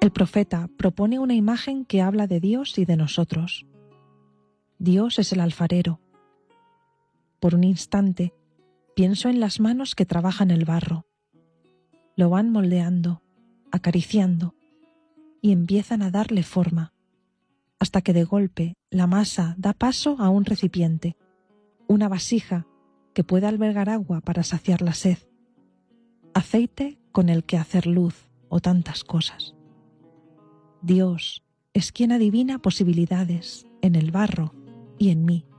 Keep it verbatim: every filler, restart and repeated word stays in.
El profeta propone una imagen que habla de Dios y de nosotros. Dios es el alfarero. Por un instante, pienso en las manos que trabajan el barro. Lo van moldeando, acariciando, y empiezan a darle forma, hasta que de golpe la masa da paso a un recipiente, una vasija que puede albergar agua para saciar la sed, aceite con el que hacer luz o tantas cosas. Dios es quien adivina posibilidades en el barro y en mí.